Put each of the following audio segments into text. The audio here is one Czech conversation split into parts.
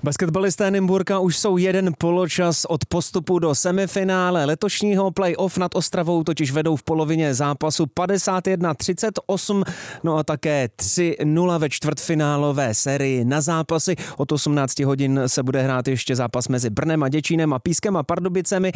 Basketbalisté Nymburka už jsou jeden poločas od postupu do semifinále letošního play-off. Nad Ostravou totiž vedou v polovině zápasu 51-38, no a také 3-0 ve čtvrtfinálové sérii na zápasy. Od 18 hodin se bude hrát ještě zápas mezi Brnem a Děčínem a Pískem a Pardubicemi.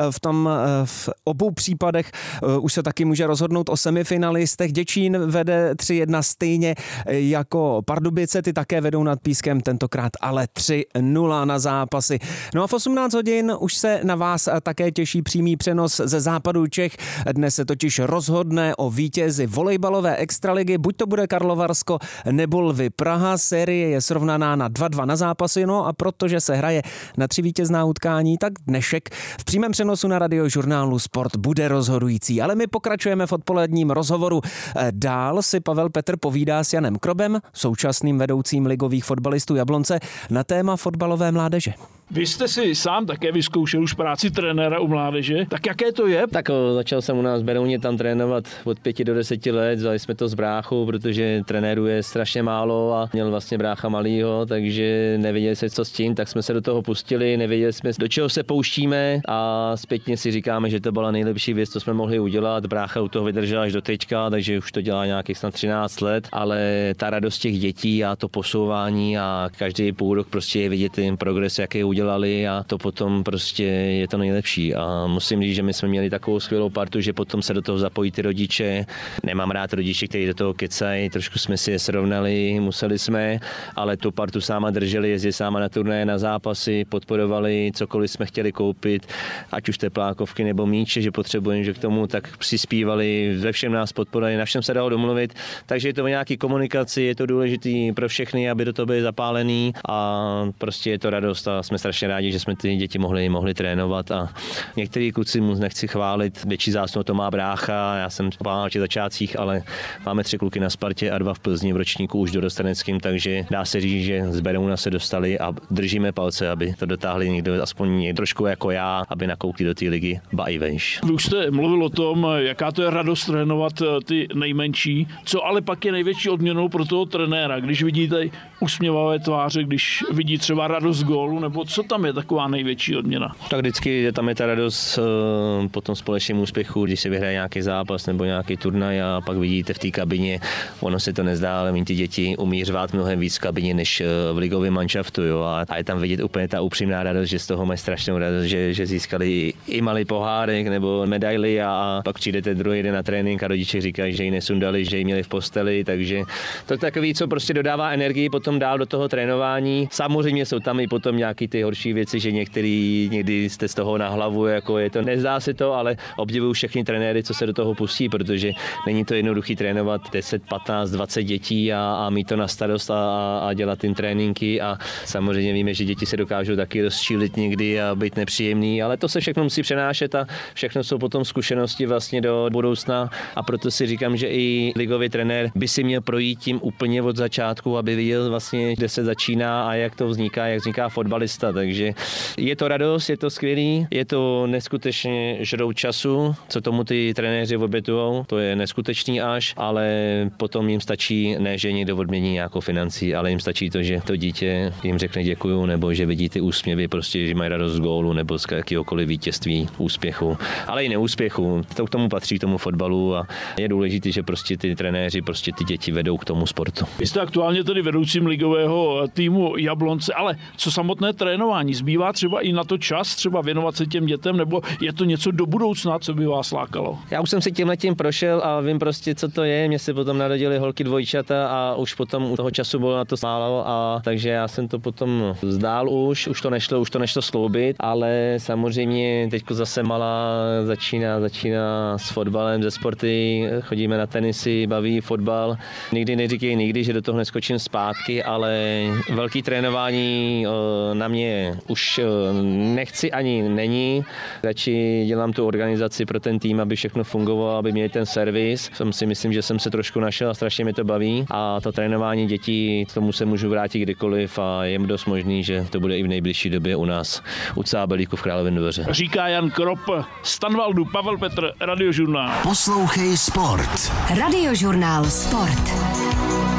V obou případech už se taky může rozhodnout o semifinalistech. Děčín vede 3-1 stejně jako Pardubice, ty také vedou nad Pískem, tentokrát ale 3-0 na zápasy. No a v 18 hodin už se na vás také těší přímý přenos ze západu Čech. Dnes se totiž rozhodne o vítězi volejbalové extraligy, buď to bude Karlovarsko nebo Lvy Praha. Série je srovnaná na 2-2 na zápasy, no a protože se hraje na 3 vítězná utkání, tak dnešek v přímém přenosu na Radiožurnálu Sport bude rozhodující. Ale my pokračujeme v odpoledním rozhovoru. Dál si Pavel Petr povídá s Janem Krobem, současným vedoucím ligových fotbalistů Jablonce, na téma fotbalové mládeže. Vy jste si sám také vyzkoušel už práci trenéra u mládeže, tak jaké to je? Tak začal jsem u nás v Berouně tam trénovat od 5 do 10 let, vzali jsme to s bráchou, protože trenérů je strašně málo a měl vlastně brácha malýho, takže nevěděli jsme co s tím, tak jsme se do toho pustili, nevěděli jsme do čeho se pouštíme a zpětně si říkáme, že to byla nejlepší věc, co jsme mohli udělat. Brácha u toho vydržel až do teďka, takže už to dělá nějakých snad 13 let, ale ta radost těch dětí a to posouvání a každý půl rok prostě je vidět ten progres, jaký udělali a to potom prostě je to nejlepší. A musím říct, že my jsme měli takovou skvělou partu, že potom se do toho zapojí ty rodiče. Nemám rád rodiče, kteří do toho kecají, trošku jsme si je srovnali, museli jsme, ale tu partu sáma drželi, jezdili sáma na turnaje, na zápasy, podporovali cokoliv jsme chtěli koupit, ať už teplákovky nebo míče, že potřebujeme, že k tomu tak přispívali, ve všem nás podporovali, na všem se dalo domluvit, takže je to o nějaký komunikaci, je to důležitý pro všechny, aby do toho byli zapálení a prostě je to radost a jsme strašně rádi, že jsme ty děti mohli trénovat a některý kluci mu nechci chválit, větší zásluhu to má brácha, já jsem v těch začátcích, ale máme 3 kluky na Spartě a 2 v Plzni v ročníku už dorosteneckým, takže dá se říct, že z Berouna se dostali a držíme palce, aby to dotáhli někdo aspoň trošku jako já, aby nakoukli do té ligy, ba i vejš. Vy už jste mluvil o tom, jaká to je radost trénovat ty nejmenší, co ale pak je největší odměnou pro toho trenéra, když vidíte usměvavé tváře, když vidí třeba radost gólu, nebo co tam je taková největší odměna? Tak vždycky tam je ta radost po tom společném úspěchu, když se vyhraje nějaký zápas nebo nějaký turnaj a pak vidíte v té kabině, ono se to nezdá, ale ty děti umí řvát mnohem víc v kabině než v ligovém manšaftu, jo, a je tam vidět úplně ta upřímná radost, že z toho mají strašnou radost, že získali i malý pohárek nebo medaily a pak přijdete druhý den na trénink a rodiče říkají, že ji nesundali, že ji měli v posteli, takže to je takový, co prostě dodává energii potom dál do toho trénování. Samozřejmě jsou tam i potom nějaký ty horší věci, že někdy jste z toho na hlavu, jako je to, nezdá se to, ale obdivuju všechny trenéry, co se do toho pustí, protože není to jednoduchý trénovat 10, 15, 20 dětí a mít to na starost a dělat jim tréninky a samozřejmě víme, že děti se dokážou taky rozčílit někdy a být nepříjemný, ale to se všechno musí přenášet a všechno jsou potom zkušenosti vlastně do budoucna a proto si říkám, že i ligový trenér by si měl projít tím úplně od začátku, aby viděl vlastně, kde se začíná a jak to vzniká, jak vzniká fotbalista, takže je to radost, je to skvělý, je to neskutečně žrout času, co tomu ty trenéři obětujou, to je neskutečný až, ale potom jim stačí, ne, že někdo odmění nějakou financí, ale jim stačí to, že to dítě jim řekne děkuju, nebo že vidí ty úsměvy, prostě, že mají radost z gólu, nebo z jakýhokoliv vítězství, úspěchu, ale i neúspěchu. To k tomu patří, tomu fotbalu a je důležité, že prostě ty trenéři prostě ty děti vedou k tomu sportu. Vy jste aktuálně tedy vedoucím ligového týmu Jablonce, ale co samotné trénování, zbývá třeba i na to čas, třeba věnovat se těm dětem, nebo je to něco do budoucna, co by vás lákalo? Já už jsem si tímhletím prošel a vím prostě, co to je. Mně se potom narodily holky dvojčata a už potom u toho času bylo na to málo a takže já jsem to potom vzdál už to nešlo skloubit, ale samozřejmě teďko zase malá začíná s fotbalem, ze sporty, chodíme na tenisy, baví fotbal. Nikdy neříkej nikdy, že do toho neskočím zpátky, ale velký trénování na mě už nechci ani není. Radši dělám tu organizaci pro ten tým, aby všechno fungovalo, aby měli ten servis. Si myslím, že jsem se trošku našel a strašně mi to baví. A to trénování dětí, tomu se můžu vrátit kdykoliv a je dost možný, že to bude i v nejbližší době u nás u Cábelíku v Králově dvoře. Říká Jan Krop, Stanvaldu, Pavel Petr, Radiožurnál. Poslouchej sport. Radiožurnál Sport.